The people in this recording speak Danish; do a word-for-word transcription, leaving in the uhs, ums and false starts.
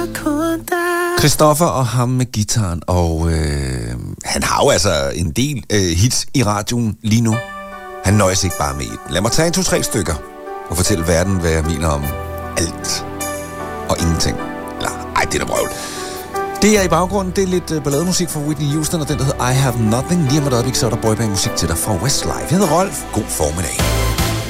Christoffer og ham med gitaren, og øh, han har jo altså en del øh, hits i radioen lige nu. Han nøjes ikke bare med et. Lad mig tage en to-tre stykker og fortælle verden, hvad jeg mener om alt og ingenting. Eller, ej, det er da brøvl. Det er i baggrunden, det er lidt øh, ballademusik fra Whitney Houston, og den der hedder I Have Nothing. Lige om et øjeblik, så er der boyband musik til dig fra Westlife. Jeg hedder Rolf. God formiddag.